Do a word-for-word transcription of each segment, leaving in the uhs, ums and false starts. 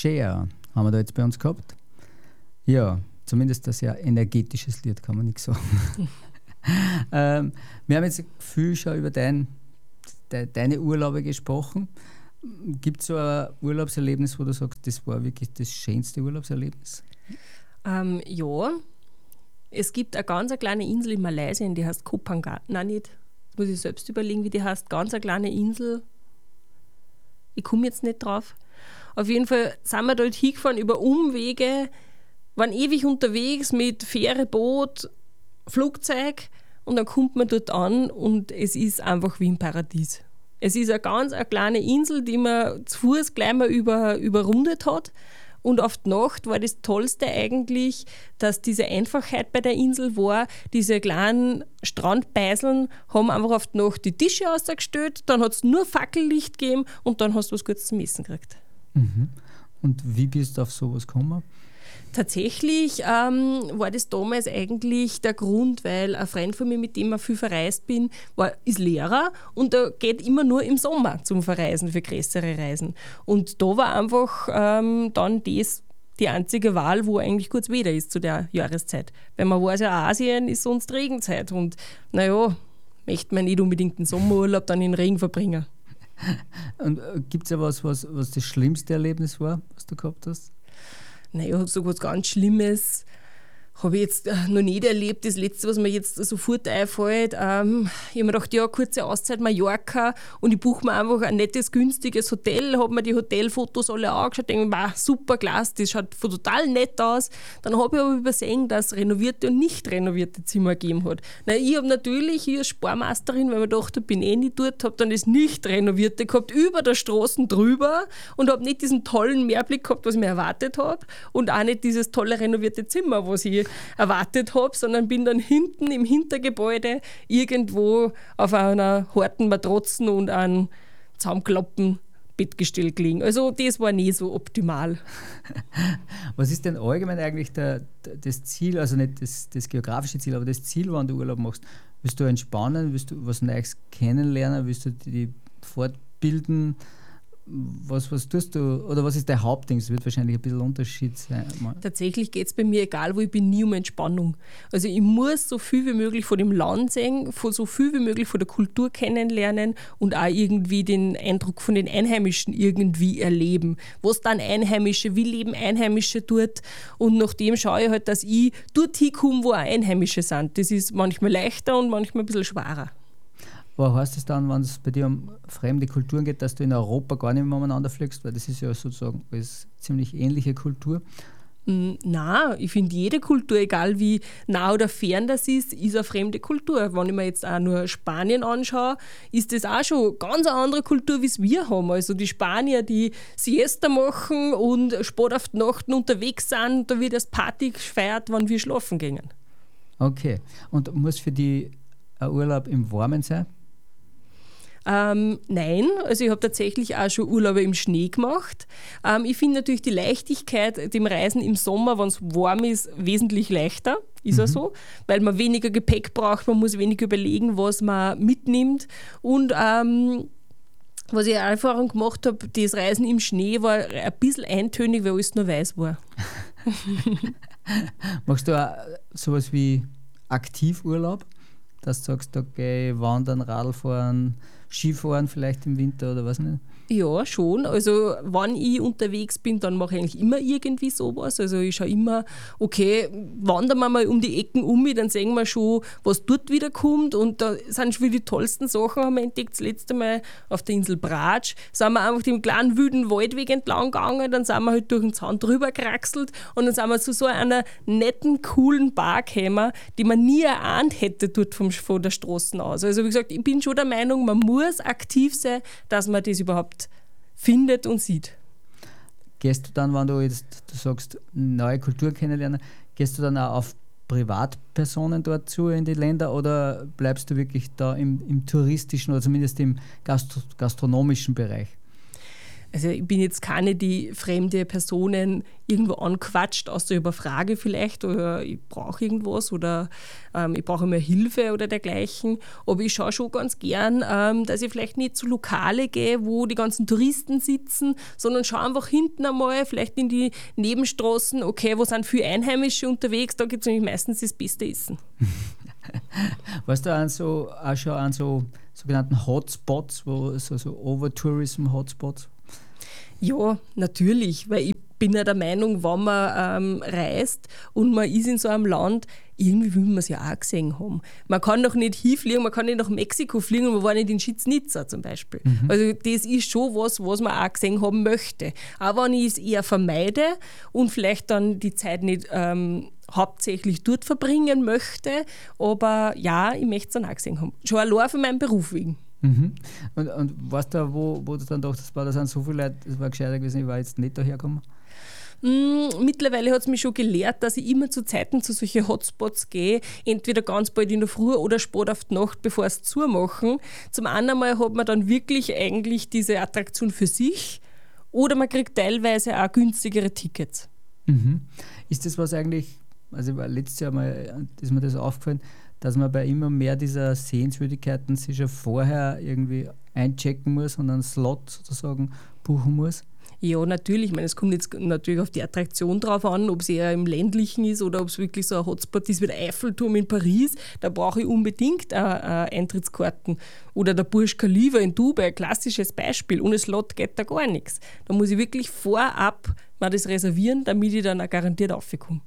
Share haben wir da jetzt bei uns gehabt. Ja, zumindest ein sehr energetisches Lied, kann man nicht sagen. ähm, wir haben jetzt viel schon über dein, de, deine Urlaube gesprochen. Gibt es so ein Urlaubserlebnis, wo du sagst, das war wirklich das schönste Urlaubserlebnis? Ähm, ja, es gibt eine ganz eine kleine Insel in Malaysia, die heißt Koh Phangan. Nein, nicht. Das muss ich selbst überlegen, wie die heißt. Ganz eine kleine Insel. Ich komme jetzt nicht drauf. Auf jeden Fall sind wir dort hingefahren über Umwege, waren ewig unterwegs mit Fähre, Boot, Flugzeug und dann kommt man dort an und es ist einfach wie im Paradies. Es ist eine ganz eine kleine Insel, die man zu Fuß gleich mal über, überrundet hat. Und auf die Nacht war das Tollste eigentlich, dass diese Einfachheit bei der Insel war. Diese kleinen Strandbeiseln haben einfach auf die Nacht die Tische ausgestellt, dann hat es nur Fackellicht gegeben und dann hast du was Gutes zum Essen gekriegt. Mhm. Und wie bist du auf sowas gekommen? Tatsächlich ähm, war das damals eigentlich der Grund, weil ein Freund von mir, mit dem ich viel verreist bin, war, ist Lehrer und er geht immer nur im Sommer zum Verreisen für größere Reisen. Und da war einfach ähm, dann das die einzige Wahl, wo eigentlich kurz Wetter ist zu der Jahreszeit. Weil man weiß ja, Asien ist sonst Regenzeit und naja, möchte man nicht unbedingt den Sommerurlaub dann in Regen verbringen. Und äh, gibt es ja was, was, was das schlimmste Erlebnis war, was du gehabt hast? Naja, so was ganz Schlimmes habe ich jetzt noch nicht erlebt. Das Letzte, was mir jetzt sofort einfällt, ähm, ich habe mir gedacht, ja, kurze Auszeit Mallorca und ich buche mir einfach ein nettes, günstiges Hotel, habe mir die Hotelfotos alle angeschaut, denke mir, super klasse, das schaut total nett aus. Dann habe ich aber übersehen, dass es renovierte und nicht renovierte Zimmer gegeben hat. Na, ich habe natürlich hier als Sparmeisterin, weil ich mir gedacht, ich bin eh nicht dort, habe dann das nicht renovierte gehabt, über der Straße drüber und habe nicht diesen tollen Mehrblick gehabt, was ich mir erwartet habe und auch nicht dieses tolle renovierte Zimmer, was ich erwartet habe, sondern bin dann hinten im Hintergebäude irgendwo auf einer harten Matratzen und einem zusammenklappten Bettgestell gelegen. Also das war nie so optimal. Was ist denn allgemein eigentlich der, das Ziel, also nicht das, das geografische Ziel, aber das Ziel, wann du Urlaub machst? Willst du entspannen, willst du was Neues kennenlernen, willst du dich fortbilden? Was, was tust du, oder was ist dein Hauptding? Es wird wahrscheinlich ein bisschen Unterschied sein. Tatsächlich geht es bei mir, egal wo ich bin, nie um Entspannung. Also ich muss so viel wie möglich von dem Land sehen, von so viel wie möglich von der Kultur kennenlernen und auch irgendwie den Eindruck von den Einheimischen irgendwie erleben. Was dann Einheimische, wie leben Einheimische dort? Und nachdem schaue ich halt, dass ich dort hinkomme, wo auch Einheimische sind. Das ist manchmal leichter und manchmal ein bisschen schwerer. Aber heißt es dann, wenn es bei dir um fremde Kulturen geht, dass du in Europa gar nicht mehr umeinander fliegst? Weil das ist ja sozusagen alles ziemlich ähnliche Kultur. Mm, nein, ich finde jede Kultur, egal wie nah oder fern das ist, ist eine fremde Kultur. Wenn ich mir jetzt auch nur Spanien anschaue, ist das auch schon ganz eine andere Kultur, wie es wir haben. Also die Spanier, die Siesta machen und spät auf die Nacht unterwegs sind, da wird erst Party gefeiert, wenn wir schlafen gehen. Okay. Und muss für die ein Urlaub im Warmen sein? Ähm, nein, also ich habe tatsächlich auch schon Urlaube im Schnee gemacht. Ähm, ich finde natürlich die Leichtigkeit dem Reisen im Sommer, wenn es warm ist, wesentlich leichter, ist mhm. ja so, weil man weniger Gepäck braucht, man muss weniger überlegen, was man mitnimmt und ähm, was ich auch Erfahrung gemacht habe, das Reisen im Schnee war ein bisschen eintönig, weil alles nur weiß war. Machst du auch sowas wie Aktivurlaub? Dass du sagst, okay, wandern, Radl fahren, Skifahren vielleicht im Winter oder was nicht? Ja, schon. Also wenn ich unterwegs bin, dann mache ich eigentlich immer irgendwie sowas. Also ich schaue immer, okay, wandern wir mal um die Ecken um mich, dann sehen wir schon, was dort wieder kommt. Und da sind schon die tollsten Sachen, haben wir entdeckt. Das letzte Mal auf der Insel Bratsch sind wir einfach den kleinen wilden Waldweg entlang gegangen, dann sind wir halt durch den Zaun drüber geraxelt und dann sind wir zu so einer netten, coolen Bar gekommen, die man nie erahnt hätte dort vom, von der Straße aus. Also wie gesagt, ich bin schon der Meinung, man muss aktiv sein, dass man das überhaupt findet und sieht. Gehst du dann, wenn du jetzt du sagst, neue Kultur kennenlernen, gehst du dann auch auf Privatpersonen dort zu in die Länder oder bleibst du wirklich da im, im touristischen oder zumindest im Gastro- gastronomischen Bereich? Also ich bin jetzt keine, die fremde Personen irgendwo anquatscht, außer über Frage vielleicht oder ich brauche irgendwas oder ähm, ich brauche mehr Hilfe oder dergleichen. Aber ich schaue schon ganz gern, ähm, dass ich vielleicht nicht zu Lokale gehe, wo die ganzen Touristen sitzen, sondern schaue einfach hinten einmal, vielleicht in die Nebenstraßen, okay, wo sind viele Einheimische unterwegs, da gibt es nämlich meistens das beste Essen. Weißt du an so, auch schon an so sogenannten Hotspots, wo so, so Overtourism-Hotspots? Ja, natürlich, weil ich bin ja der Meinung, wenn man ähm, reist und man ist in so einem Land, irgendwie will man es ja auch gesehen haben. Man kann doch nicht hinfliegen, man kann nicht nach Mexiko fliegen und man war nicht in Chichen-Itza zum Beispiel. Mhm. Also das ist schon was, was man auch gesehen haben möchte. Aber wenn ich es eher vermeide und vielleicht dann die Zeit nicht ähm, hauptsächlich dort verbringen möchte, aber ja, ich möchte es dann auch gesehen haben. Schon allein von meinem Beruf wegen. Mhm. Und, und weißt du, wo, wo du dann dachtest, da sind so viele Leute, es war gescheiter gewesen, ich war jetzt nicht dahergekommen? Mm, mittlerweile hat es mich schon gelehrt, dass ich immer zu Zeiten zu solchen Hotspots gehe, entweder ganz bald in der Früh oder spät auf die Nacht, bevor es zumachen. Zum anderen Mal hat man dann wirklich eigentlich diese Attraktion für sich oder man kriegt teilweise auch günstigere Tickets. Mhm. Ist das was eigentlich, also letztes Jahr mal ist mir das aufgefallen, dass man bei immer mehr dieser Sehenswürdigkeiten sich schon vorher irgendwie einchecken muss und einen Slot sozusagen buchen muss? Ja, natürlich. Ich meine, es kommt jetzt natürlich auf die Attraktion drauf an, ob es eher im Ländlichen ist oder ob es wirklich so ein Hotspot ist wie der Eiffelturm in Paris. Da brauche ich unbedingt äh, äh, Eintrittskarten. Oder der Burj Khalifa in Dubai, klassisches Beispiel. Ohne Slot geht da gar nichts. Da muss ich wirklich vorab mal das reservieren, damit ich dann auch garantiert raufkomme.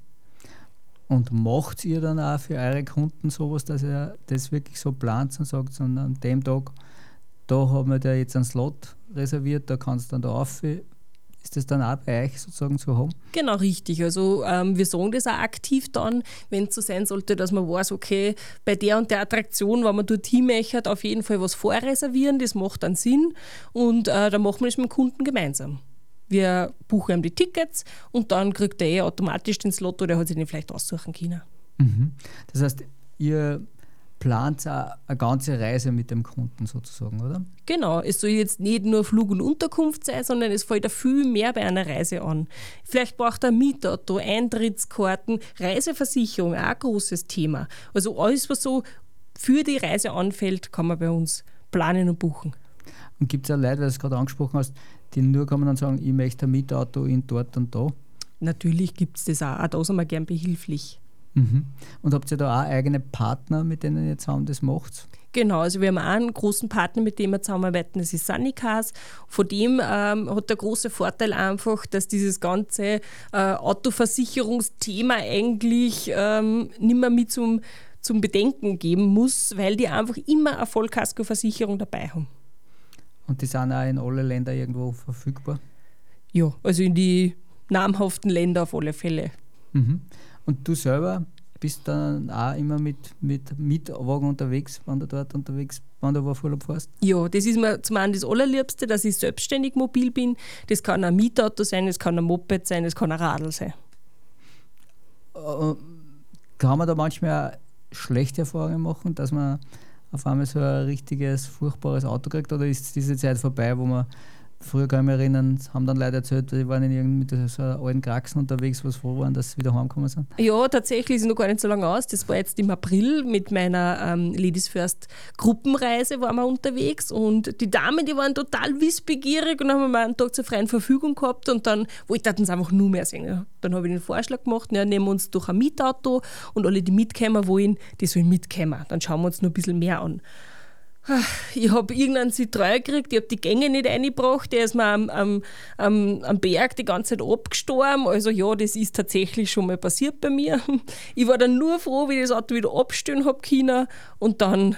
Und macht ihr dann auch für eure Kunden sowas, dass ihr das wirklich so plant und sagt, so an dem Tag, da haben wir da jetzt einen Slot reserviert, da kannst du dann da rauf. Ist das dann auch bei euch sozusagen zu haben? Genau, richtig. Also ähm, wir sagen das auch aktiv dann, wenn es so sein sollte, dass man weiß, okay, bei der und der Attraktion, wenn man dort hin möchte, auf jeden Fall was vorreservieren, das macht dann Sinn und äh, dann machen wir das mit dem Kunden gemeinsam. Wir buchen ihm die Tickets und dann kriegt er eh automatisch den Slot oder er hat sich den vielleicht aussuchen können. Mhm. Das heißt, ihr plant auch eine ganze Reise mit dem Kunden sozusagen, oder? Genau, es soll jetzt nicht nur Flug und Unterkunft sein, sondern es fällt da viel mehr bei einer Reise an. Vielleicht braucht er ein Mietauto, Eintrittskarten, Reiseversicherung, auch ein großes Thema. Also alles, was so für die Reise anfällt, kann man bei uns planen und buchen. Und gibt es auch Leute, weil du es gerade angesprochen hast, die nur kommen und sagen, ich möchte ein Mietauto in dort und da? Natürlich gibt es das auch, auch da sind wir gern behilflich. Mhm. Und habt ihr da auch eigene Partner, mit denen ihr zusammen das macht? Genau, also wir haben auch einen großen Partner, mit dem wir zusammenarbeiten, das ist Sunnycars. Von dem ähm, hat der große Vorteil einfach, dass dieses ganze äh, Autoversicherungsthema eigentlich ähm, nicht mehr mit zum, zum Bedenken geben muss, weil die einfach immer eine Vollkaskoversicherung dabei haben. Und die sind auch in alle Länder irgendwo verfügbar? Ja, also in die namhaften Länder auf alle Fälle. Mhm. Und du selber bist dann auch immer mit, mit Mietwagen unterwegs, wenn du dort unterwegs, wenn du auf Urlaub fährst? Ja, das ist mir zum einen das Allerliebste, dass ich selbstständig mobil bin. Das kann ein Mietauto sein, das kann ein Moped sein, das kann ein Radl sein. Äh, kann man da manchmal auch schlechte Erfahrungen machen, dass man auf einmal so ein richtiges, furchtbares Auto kriegt? Oder ist diese Zeit vorbei, wo man, früher kann ich mich erinnern, haben dann Leute erzählt, die waren in irgend mit so einer alten Kraxen unterwegs, was froh waren, dass sie wieder heimgekommen sind? Ja, tatsächlich ist es noch gar nicht so lange aus. Das war jetzt im April mit meiner ähm, Ladies First Gruppenreise, waren wir unterwegs und die Damen, die waren total wissbegierig und haben wir einen Tag zur freien Verfügung gehabt und dann wollten sie einfach nur mehr sehen. Ja, dann habe ich den Vorschlag gemacht, ja, nehmen wir uns durch ein Mietauto und alle, die mitkommen wollen, die sollen mitkommen. Dann schauen wir uns noch ein bisschen mehr an. Ich habe irgendeinen Citroën gekriegt, ich habe die Gänge nicht reingebracht, der ist mir am, am, am, am Berg die ganze Zeit abgestorben. Also ja, das ist tatsächlich schon mal passiert bei mir. Ich war dann nur froh, wie ich das Auto wieder abstellen habe können und dann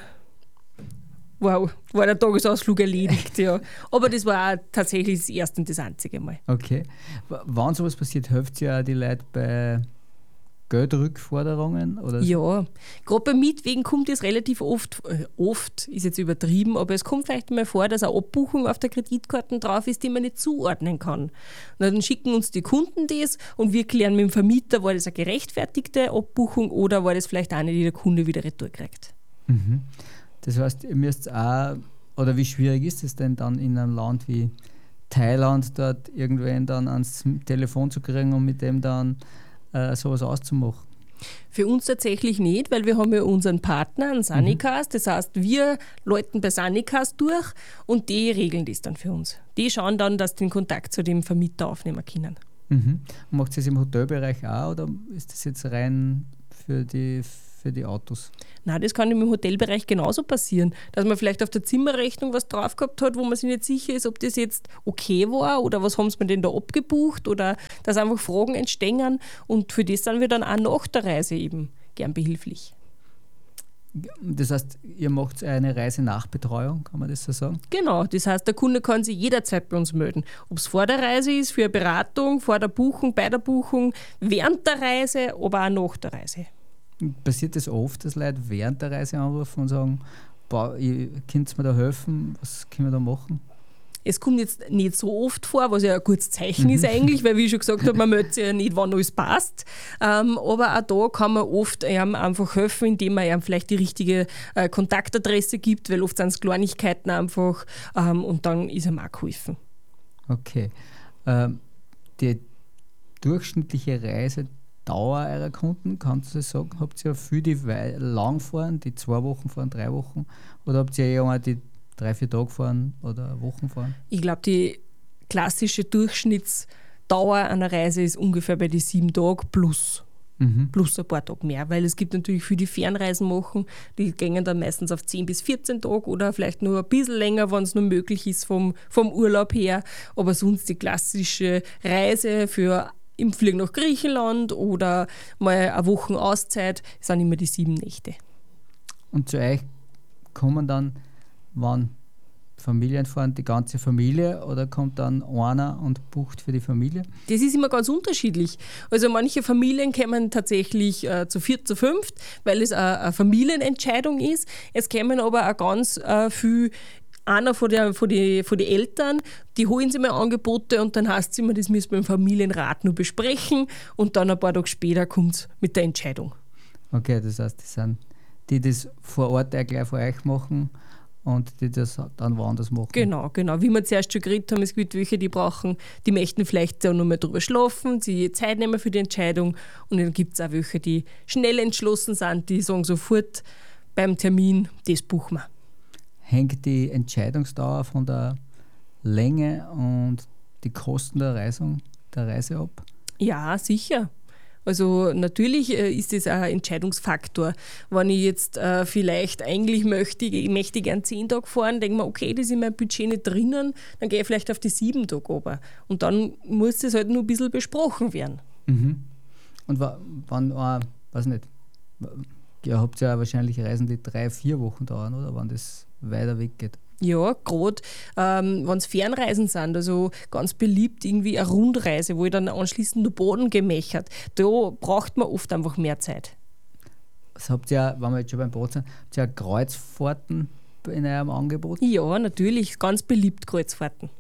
wow, war der Tagesausflug erledigt. Ja. Aber das war auch tatsächlich das erste und das einzige Mal. Okay. Wann sowas passiert, hilft ja auch die Leute bei Geldrückforderungen? Oder so? Ja, gerade bei Mietwegen kommt es relativ oft, äh, oft ist jetzt übertrieben, aber es kommt vielleicht mal vor, dass eine Abbuchung auf der Kreditkarte drauf ist, die man nicht zuordnen kann. Und dann schicken uns die Kunden das und wir klären mit dem Vermieter, war das eine gerechtfertigte Abbuchung oder war das vielleicht eine, die der Kunde wieder retour kriegt. Mhm. Das heißt, ihr müsst auch, oder wie schwierig ist es denn dann in einem Land wie Thailand dort irgendwen dann ans Telefon zu kriegen und mit dem dann äh, sowas auszumachen? Für uns tatsächlich nicht, weil wir haben ja unseren Partner, einen Sunnycast. Das heißt, wir läuten bei Sunnycast durch und die regeln das dann für uns. Die schauen dann, dass sie den Kontakt zu dem Vermieter aufnehmen können. Mhm. Macht ihr das im Hotelbereich auch oder ist das jetzt rein für die, für die Autos? Nein, das kann im Hotelbereich genauso passieren, dass man vielleicht auf der Zimmerrechnung was drauf gehabt hat, wo man sich nicht sicher ist, ob das jetzt okay war oder was haben sie mir denn da abgebucht oder dass einfach Fragen entstehen und für das sind wir dann auch nach der Reise eben gern behilflich. Das heißt, ihr macht eine Reisenachbetreuung, kann man das so sagen? Genau, das heißt, der Kunde kann sich jederzeit bei uns melden. Ob es vor der Reise ist, für eine Beratung, vor der Buchung, bei der Buchung, während der Reise, aber auch nach der Reise. Passiert das oft, dass Leute während der Reise anrufen und sagen, boah, könnt ihr mir da helfen, was können wir da machen? Es kommt jetzt nicht so oft vor, was ja ein gutes Zeichen ist eigentlich, weil wie ich schon gesagt habe, man meldet sich ja nicht, wann alles passt. Ähm, aber auch da kann man oft ähm, einfach helfen, indem man ihm vielleicht die richtige äh, Kontaktadresse gibt, weil oft sind es Kleinigkeiten einfach ähm, und dann ist ihm auch geholfen. Okay. Ähm, die durchschnittliche Reisedauer eurer Kunden, kannst du das sagen? Habt ihr viel, die lang fahren, die zwei Wochen fahren, drei Wochen? Oder habt ihr eher mal die drei, vier Tage fahren oder Wochen fahren? Ich glaube, die klassische Durchschnittsdauer einer Reise ist ungefähr bei den sieben Tagen plus. Mhm. Plus ein paar Tage mehr, weil es gibt natürlich viele, die Fernreisen machen, die gehen dann meistens auf zehn bis vierzehn Tage oder vielleicht nur ein bisschen länger, wenn es nur möglich ist vom, vom Urlaub her. Aber sonst die klassische Reise für im Flug nach Griechenland oder mal eine Woche Auszeit sind immer die sieben Nächte. Und zu euch kommen dann, wann Familien fahren, die ganze Familie oder kommt dann einer und bucht für die Familie? Das ist immer ganz unterschiedlich. Also manche Familien kommen tatsächlich äh, zu viert, zu fünft, weil es eine, eine Familienentscheidung ist. Es kommen aber auch ganz äh, viel einer von den von die, von die Eltern, die holen sich mal Angebote und dann heißt es immer, das müssen wir im Familienrat nur besprechen und dann ein paar Tage später kommt es mit der Entscheidung. Okay, das heißt, das sind die, die das vor Ort auch gleich für euch machen und die das dann woanders machen. Genau, genau. Wie wir zuerst schon geredet haben, es gibt welche, die brauchen, die möchten vielleicht auch noch mal drüber schlafen, sie Zeit nehmen für die Entscheidung und dann gibt es auch welche, die schnell entschlossen sind, die sagen sofort beim Termin, das buchen wir. Hängt die Entscheidungsdauer von der Länge und die Kosten der Reise, der Reise ab? Ja, sicher. Also natürlich äh, ist das ein Entscheidungsfaktor. Wenn ich jetzt äh, vielleicht eigentlich möchte, ich möchte gerne zehn Tage fahren, denke mir, okay, das ist in meinem Budget nicht drinnen, dann gehe ich vielleicht auf die sieben Tage runter. Und dann muss das halt nur ein bisschen besprochen werden. Mhm. Und wann, äh, weiß nicht, ihr habt ja wahrscheinlich Reisen, die drei, vier Wochen dauern, oder? Wann das weiter weggeht. Ja, gerade ähm, wenn es Fernreisen sind, also ganz beliebt irgendwie eine Rundreise, wo ich dann anschließend nur Boden gemächert. Da braucht man oft einfach mehr Zeit. Das habt ihr, wenn wir jetzt schon beim Boot sind, habt ihr Kreuzfahrten in eurem Angebot? Ja, natürlich, ganz beliebt Kreuzfahrten.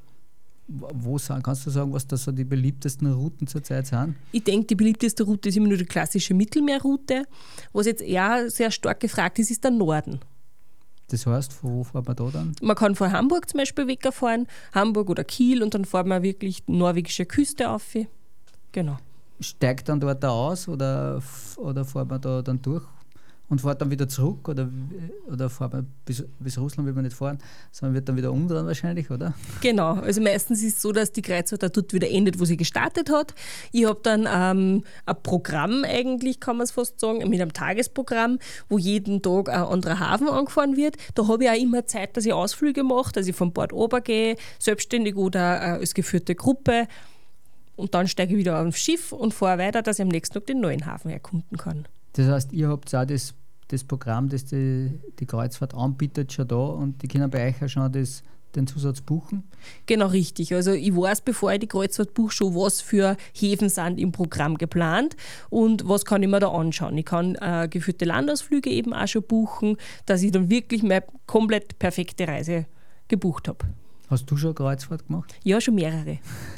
Wo sind, kannst du sagen, was da so die beliebtesten Routen zurzeit sind? Ich denke, die beliebteste Route ist immer nur die klassische Mittelmeerroute. Was jetzt eher sehr stark gefragt ist, ist der Norden. Das heißt, von wo fährt man da dann? Man kann von Hamburg zum Beispiel wegfahren, Hamburg oder Kiel, und dann fährt man wirklich die norwegische Küste auf. Genau. Steigt dann dort aus oder, oder fährt man da dann durch und fährt dann wieder zurück? Oder, oder fährt man bis, bis Russland will man nicht fahren, sondern wird dann wieder umdrehen wahrscheinlich, oder? Genau, also meistens ist es so, dass die Kreuzfahrt dort wieder endet, wo sie gestartet hat. Ich habe dann ähm, ein Programm eigentlich, kann man es fast sagen, mit einem Tagesprogramm, wo jeden Tag ein anderer Hafen angefahren wird. Da habe ich auch immer Zeit, dass ich Ausflüge mache, dass ich von Bord runtergehe, selbstständig oder äh, als geführte Gruppe. Und dann steige ich wieder aufs Schiff und fahre weiter, dass ich am nächsten Tag den neuen Hafen erkunden kann. Das heißt, ihr habt auch das, das Programm, das die, die Kreuzfahrt anbietet, schon da und die können bei euch auch schon das, den Zusatz buchen? Genau, richtig. Also ich weiß, bevor ich die Kreuzfahrt buche, schon, was für Häfen sind im Programm geplant und was kann ich mir da anschauen. Ich kann äh, geführte Landausflüge eben auch schon buchen, dass ich dann wirklich meine komplett perfekte Reise gebucht habe. Hast du schon eine Kreuzfahrt gemacht? Ja, schon mehrere.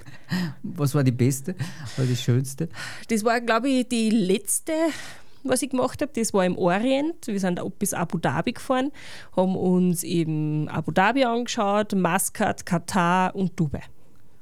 Was war die beste oder die schönste? Das war, glaube ich, die letzte, was ich gemacht habe. Das war im Orient. Wir sind bis Abu Dhabi gefahren, haben uns eben Abu Dhabi angeschaut, Maskat, Katar und Dubai.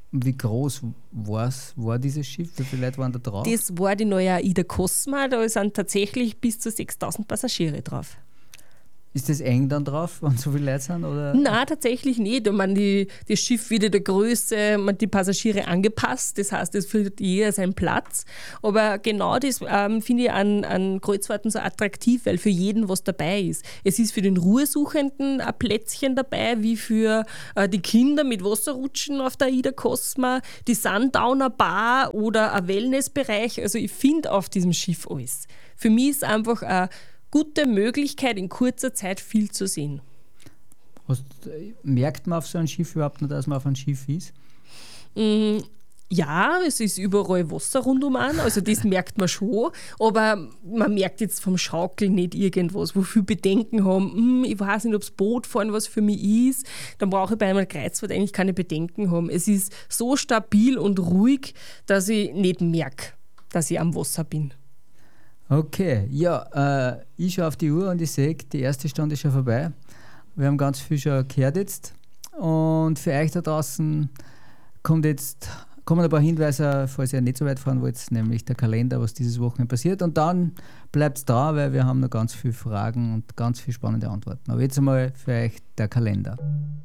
Wie groß war's, war dieses Schiff? Wie viele Leute waren da drauf? Das war die neue AIDA Cosma, da sind tatsächlich bis zu sechstausend Passagiere drauf. Ist das eng dann drauf, wenn so viele Leute sind? Oder? Nein, tatsächlich nicht. Man, die, das Schiff wieder der Größe, man die Passagiere angepasst, das heißt, es findet jeder seinen Platz. Aber genau das ähm, finde ich an, an Kreuzfahrten so attraktiv, weil für jeden was dabei ist. Es ist für den Ruhesuchenden ein Plätzchen dabei, wie für äh, die Kinder mit Wasserrutschen auf der AIDA Cosma, die Sundowner Bar oder ein Wellnessbereich. Also ich finde auf diesem Schiff alles. Für mich ist einfach ein gute Möglichkeit, in kurzer Zeit viel zu sehen. Hast, merkt man auf so einem Schiff überhaupt noch, dass man auf einem Schiff ist? Mm, ja, es ist überall Wasser rundum an, also das merkt man schon, aber man merkt jetzt vom Schaukeln nicht irgendwas, wofür Bedenken haben, mm, ich weiß nicht, ob das Bootfahren was für mich ist, dann brauche ich bei einem Kreuzfahrt eigentlich keine Bedenken haben. Es ist so stabil und ruhig, dass ich nicht merke, dass ich am Wasser bin. Okay, ja, äh, ich schaue auf die Uhr und ich sehe, die erste Stunde ist schon vorbei. Wir haben ganz viel schon gehört jetzt. Und für euch da draußen kommt jetzt, kommen ein paar Hinweise, falls ihr nicht so weit fahren wollt, nämlich der Kalender, was dieses Wochenende passiert. Und dann bleibt es da, weil wir haben noch ganz viele Fragen und ganz viele spannende Antworten. Aber jetzt einmal für euch der Kalender.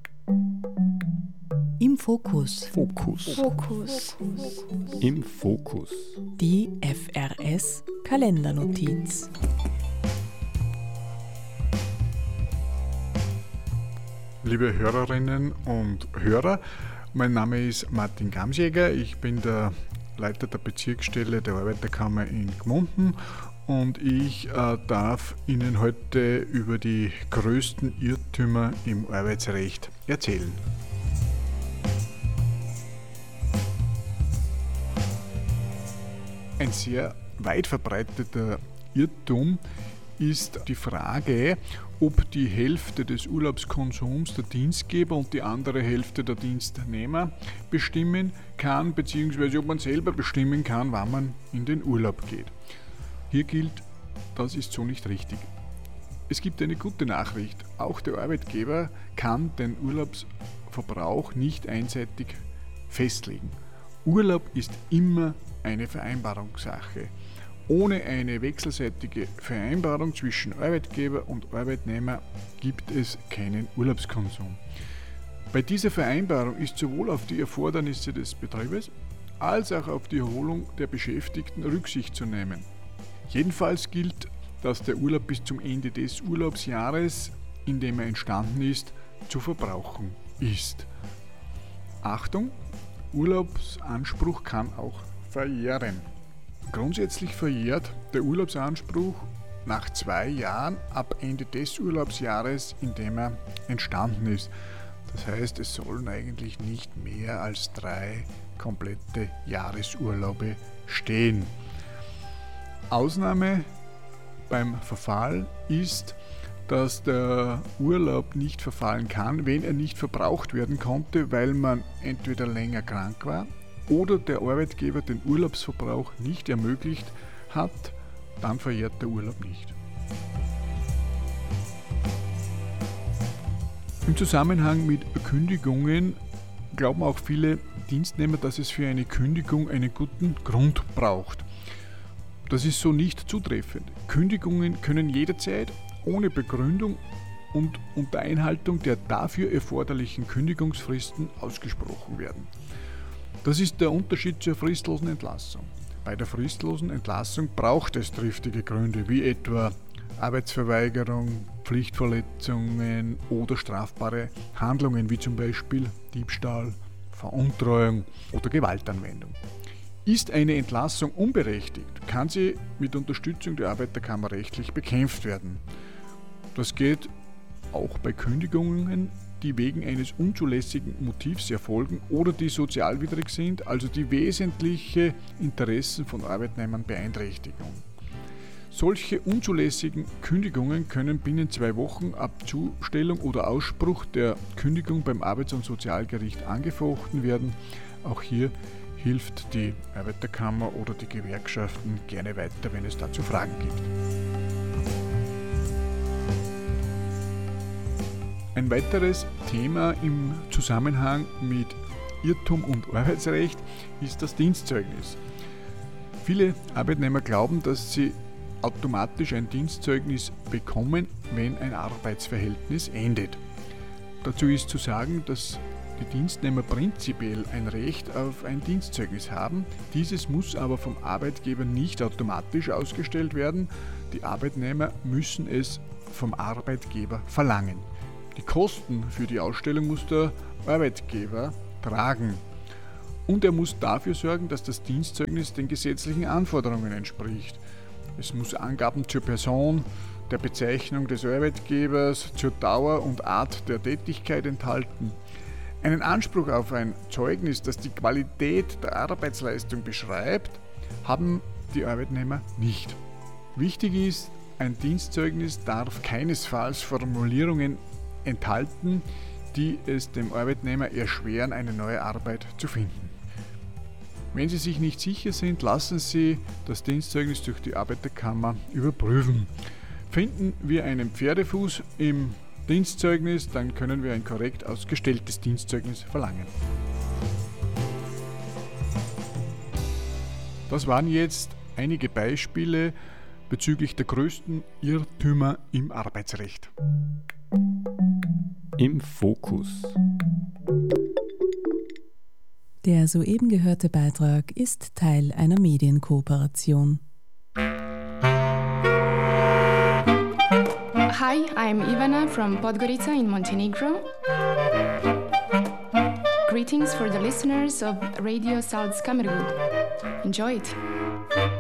Im Fokus. Fokus. Fokus. Im Fokus. Die F R S Kalendernotiz. Liebe Hörerinnen und Hörer, mein Name ist Martin Gamsjäger, ich bin der Leiter der Bezirksstelle der Arbeiterkammer in Gmunden und ich äh, darf Ihnen heute über die größten Irrtümer im Arbeitsrecht erzählen. Ein sehr weit verbreiteter Irrtum ist die Frage, ob die Hälfte des Urlaubskonsums der Dienstgeber und die andere Hälfte der Dienstnehmer bestimmen kann, beziehungsweise ob man selber bestimmen kann, wann man in den Urlaub geht. Hier gilt, das ist so nicht richtig. Es gibt eine gute Nachricht, auch der Arbeitgeber kann den Urlaubsverbrauch nicht einseitig festlegen. Urlaub ist immer eine Vereinbarungssache. Ohne eine wechselseitige Vereinbarung zwischen Arbeitgeber und Arbeitnehmer gibt es keinen Urlaubskonsum. Bei dieser Vereinbarung ist sowohl auf die Erfordernisse des Betriebes als auch auf die Erholung der Beschäftigten Rücksicht zu nehmen. Jedenfalls gilt, dass der Urlaub bis zum Ende des Urlaubsjahres, in dem er entstanden ist, zu verbrauchen ist. Achtung! Urlaubsanspruch kann auch verjähren. Grundsätzlich verjährt der Urlaubsanspruch nach zwei Jahren ab Ende des Urlaubsjahres, in dem er entstanden ist. Das heißt, es sollen eigentlich nicht mehr als drei komplette Jahresurlaube stehen. Ausnahme beim Verfall ist, dass der Urlaub nicht verfallen kann, wenn er nicht verbraucht werden konnte, weil man entweder länger krank war oder der Arbeitgeber den Urlaubsverbrauch nicht ermöglicht hat, dann verjährt der Urlaub nicht. Im Zusammenhang mit Kündigungen glauben auch viele Dienstnehmer, dass es für eine Kündigung einen guten Grund braucht. Das ist so nicht zutreffend. Kündigungen können jederzeit ohne Begründung und unter Einhaltung der dafür erforderlichen Kündigungsfristen ausgesprochen werden. Das ist der Unterschied zur fristlosen Entlassung. Bei der fristlosen Entlassung braucht es triftige Gründe, wie etwa Arbeitsverweigerung, Pflichtverletzungen oder strafbare Handlungen, wie zum Beispiel Diebstahl, Veruntreuung oder Gewaltanwendung. Ist eine Entlassung unberechtigt, kann sie mit Unterstützung der Arbeiterkammer rechtlich bekämpft werden. Das geht auch bei Kündigungen, die wegen eines unzulässigen Motivs erfolgen oder die sozialwidrig sind, also die wesentliche Interessen von Arbeitnehmern beeinträchtigen. Solche unzulässigen Kündigungen können binnen zwei Wochen ab Zustellung oder Ausspruch der Kündigung beim Arbeits- und Sozialgericht angefochten werden. Auch hier hilft die Arbeiterkammer oder die Gewerkschaften gerne weiter, wenn es dazu Fragen gibt. Ein weiteres Thema im Zusammenhang mit Irrtum und Arbeitsrecht ist das Dienstzeugnis. Viele Arbeitnehmer glauben, dass sie automatisch ein Dienstzeugnis bekommen, wenn ein Arbeitsverhältnis endet. Dazu ist zu sagen, dass die Dienstnehmer prinzipiell ein Recht auf ein Dienstzeugnis haben. Dieses muss aber vom Arbeitgeber nicht automatisch ausgestellt werden. Die Arbeitnehmer müssen es vom Arbeitgeber verlangen. Die Kosten für die Ausstellung muss der Arbeitgeber tragen. Und er muss dafür sorgen, dass das Dienstzeugnis den gesetzlichen Anforderungen entspricht. Es muss Angaben zur Person, der Bezeichnung des Arbeitgebers, zur Dauer und Art der Tätigkeit enthalten. Einen Anspruch auf ein Zeugnis, das die Qualität der Arbeitsleistung beschreibt, haben die Arbeitnehmer nicht. Wichtig ist, ein Dienstzeugnis darf keinesfalls Formulierungen enthalten, die es dem Arbeitnehmer erschweren, eine neue Arbeit zu finden. Wenn Sie sich nicht sicher sind, lassen Sie das Dienstzeugnis durch die Arbeiterkammer überprüfen. Finden wir einen Pferdefuß im Dienstzeugnis, dann können wir ein korrekt ausgestelltes Dienstzeugnis verlangen. Das waren jetzt einige Beispiele bezüglich der größten Irrtümer im Arbeitsrecht. Im Fokus. Der soeben gehörte Beitrag ist Teil einer Medienkooperation. Hi, I'm Ivana from Podgorica in Montenegro. Greetings for the listeners of Radio Salzkammergut. Enjoy it!